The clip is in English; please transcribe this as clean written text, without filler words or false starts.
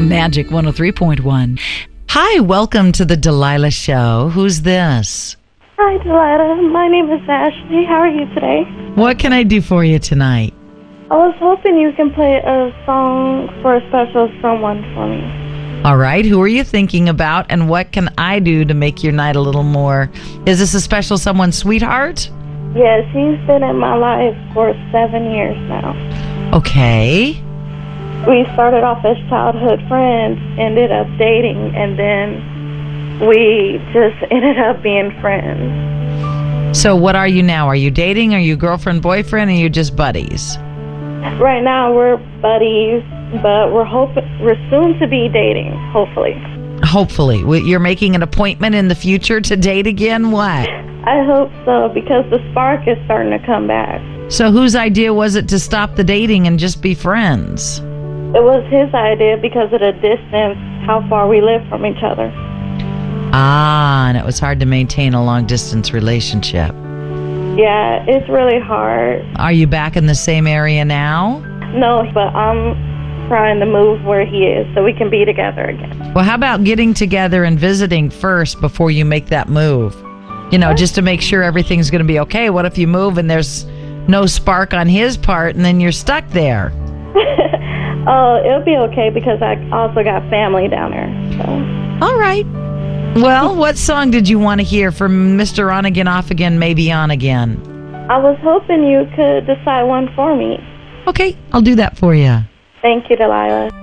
Magic 103.1. Hi, welcome to the Delilah Show. Who's this? Hi, Delilah. My name is Ashley. How are you today? What can I do for you tonight? I was hoping you can play a song for a special someone for me. All right, who are you thinking about, and what can I do to make your night a little more? Is this a special someone, sweetheart? Yes, he's been in my life for 7 years now. Okay. We started off as childhood friends, ended up dating, and then we just ended up being friends. So what are you now? Are you dating? Are you girlfriend, boyfriend, or are you just buddies? Right now we're buddies, but we're soon to be dating, hopefully. Hopefully. You're making an appointment in the future to date again? What? I hope so, because the spark is starting to come back. So whose idea was it to stop the dating and just be friends? It was his idea because of the distance, how far we live from each other. Ah, and it was hard to maintain a long-distance relationship. Yeah, it's really hard. Are you back in the same area now? No, but I'm trying to move where he is so we can be together again. Well, how about getting together and visiting first before you make that move? You know, just to make sure everything's going to be okay. What if you move and there's no spark on his part and then you're stuck there? Oh, it'll be okay because I also got family down there. So. All right. Well, what song did you want to hear from Mr. On Again, Off Again, Maybe On Again? I was hoping you could decide one for me. Okay, I'll do that for you. Thank you, Delilah.